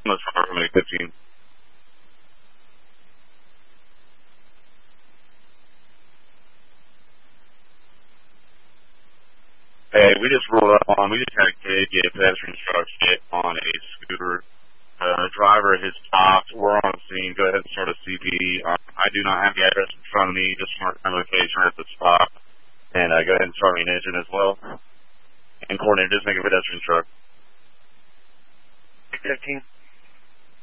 Let's start from 815. Hey, we just rolled up on, we just had a kid get pedestrian struck hit on a scooter. Driver has stopped. We're on scene. Go ahead and start a CP. I do not have the address in front of me. Just mark my location at the spot. And go ahead and start me an engine as well. And coordinate, just make a pedestrian truck. 15.